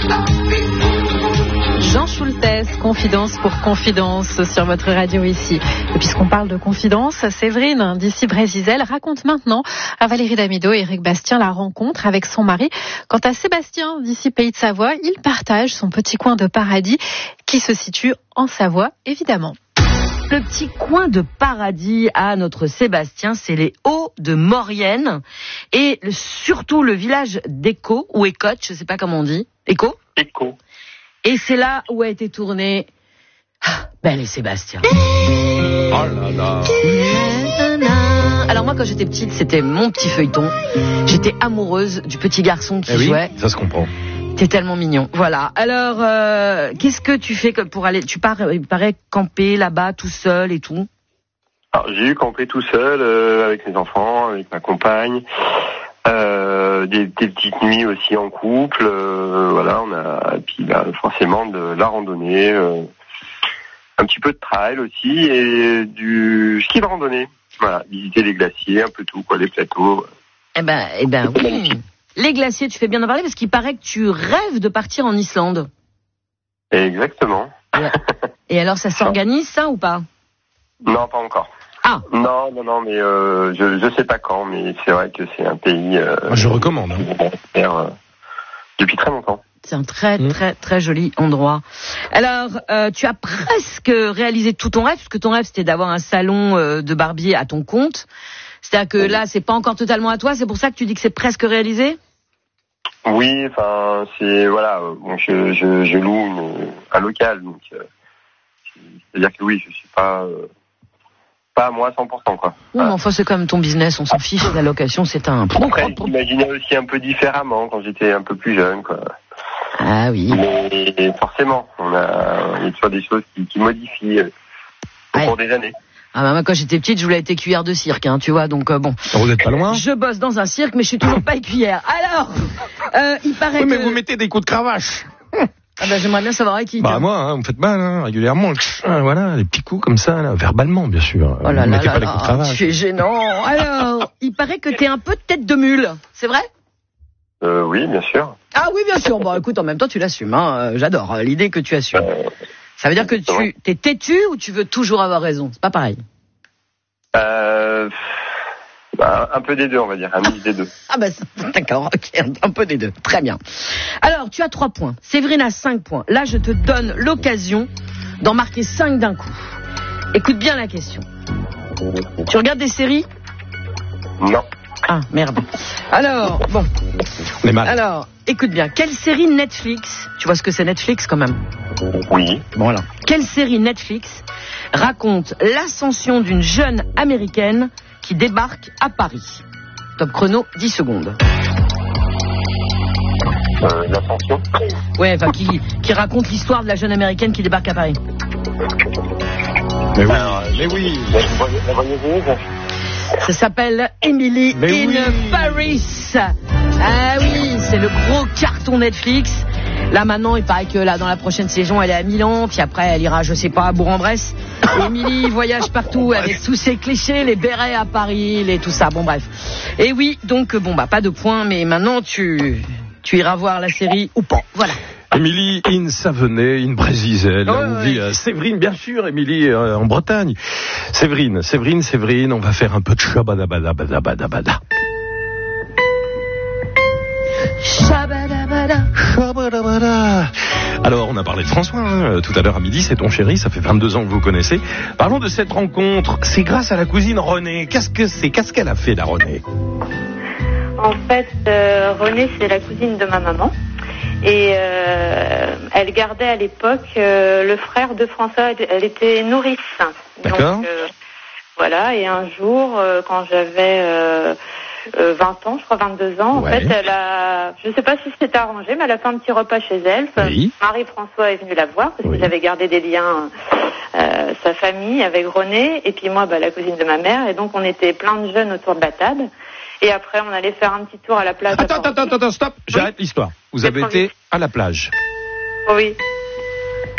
Jean Schultes, confidence pour confidence sur votre radio ici. Et puisqu'on parle de confidence, Séverine, d'ici Brésil, raconte maintenant à Valérie Damido et Éric Bastien la rencontre avec son mari. Quant à Sébastien, d'ici Pays de Savoie, il partage son petit coin de paradis qui se situe en Savoie, évidemment. Le petit coin de paradis à notre Sébastien, c'est les Hauts de Maurienne et surtout le village d'Écot ou Écotte, je ne sais pas comment on dit. Écot ? Écho. Et c'est là où a été tourné Belle et Sébastien. Oh là là. Alors moi, quand j'étais petite, c'était mon petit feuilleton. J'étais amoureuse du petit garçon qui jouait. Ça se comprend. T'es tellement mignon. Voilà. Alors, qu'est-ce que tu fais pour aller... Tu pars, il paraît, camper là-bas tout seul et tout. Alors, j'ai eu campé tout seul, avec mes enfants, avec ma compagne. Des petites nuits aussi en couple, voilà, et puis forcément de la randonnée, un petit peu de trail aussi et du ski de randonnée. Voilà, visiter les glaciers, un peu tout, quoi, les plateaux. Eh ben oui. Les glaciers, tu fais bien d'en parler parce qu'il paraît que tu rêves de partir en Islande. Exactement. Et alors, ça s'organise ça ou pas ? Non, pas encore. Ah. Non, mais je sais pas quand, mais c'est vrai que c'est un pays. Moi, je recommande. Depuis très longtemps. C'est un très très très joli endroit. Alors, tu as presque réalisé tout ton rêve, parce que ton rêve c'était d'avoir un salon de barbier à ton compte. C'est-à-dire que là, c'est pas encore totalement à toi. C'est pour ça que tu dis que c'est presque réalisé ? Oui, enfin, c'est voilà. Bon, je loue un local, donc c'est-à-dire que oui, je suis pas à moi 100%, quoi. Oui, mais enfin, c'est quand même ton business, on s'en fiche, la location, c'est un... Après, j'imaginais aussi un peu différemment quand j'étais un peu plus jeune, quoi. Ah oui. Mais forcément, il y a toujours des choses qui modifient au cours des années. Ah bah moi, quand j'étais petite, je voulais être écuyère de cirque, hein, tu vois, donc bon. Vous n'êtes pas loin ? Je bosse dans un cirque, mais je suis toujours pas écuyère. Alors, il paraît que... Oui, mais vous mettez des coups de cravache. Ah bah j'aimerais bien savoir avec qui. Bah moi, vous me faites mal, régulièrement. Voilà, des petits coups comme ça, là, verbalement, bien sûr. Oh là vous là mettez là pas des coups de cravache. tu es gênant. Alors, il paraît que t'es un peu tête de mule, c'est vrai ? Oui, bien sûr. Ah oui, bien sûr. Bon, écoute, en même temps, tu l'assumes. Hein. J'adore l'idée que tu assumes. Ça veut dire que tu t'es têtu ou tu veux toujours avoir raison ? C'est pas pareil. Un peu des deux, on va dire, un mix des deux. Ah bah d'accord, ok, un peu des deux, très bien. Alors, tu as 3 points, Séverine a 5 points. Là, je te donne l'occasion d'en marquer 5 d'un coup. Écoute bien la question. Tu regardes des séries ? Non. Ah, merde. Alors, bon. Mais mal. Alors, écoute bien, quelle série Netflix, tu vois ce que c'est Netflix quand même ? Oui. Bon alors, quelle série Netflix raconte l'ascension d'une jeune américaine qui débarque à Paris ? Top chrono, 10 secondes. L'ascension. Ouais, enfin, qui raconte l'histoire de la jeune américaine qui débarque à Paris. Mais oui. La voyageuse. Ça s'appelle Emily Paris. Ah oui, c'est le gros carton Netflix. Là maintenant, il paraît que là dans la prochaine saison, elle est à Milan, puis après elle ira, je sais pas, à Bourg-en-Bresse. Emily voyage partout avec tous ses clichés, les bérets à Paris, tout ça. Bon bref. Et oui, donc bon bah pas de points, mais maintenant tu iras voir la série ou pas. Voilà. Émilie in Savenay, in Brésil, on vit Séverine, bien sûr, Émilie en Bretagne. Séverine, on va faire un peu de shabadabadabadabada. Shabadabada. Alors, on a parlé de François, tout à l'heure à midi, c'est ton chéri, ça fait 22 ans que vous connaissez. Parlons de cette rencontre, c'est grâce à la cousine Renée. Qu'est-ce qu'elle a fait, la Renée ? En fait, Renée, c'est la cousine de ma maman. Et elle gardait à l'époque le frère de François, elle était nourrice. D'accord. Donc, voilà, et un jour, quand j'avais 20 ans, je crois 22 ans, en fait, je ne sais pas si c'était arrangé, mais elle a fait un petit repas chez elle. Oui. Marie-François est venue la voir, parce qu'ils avaient gardé des liens, sa famille avec Renée, et puis moi, la cousine de ma mère, et donc on était plein de jeunes autour de la table. Et après, on allait faire un petit tour à la plage. Attends, stop. J'arrête l'histoire. Vous avez été à la plage. Oui.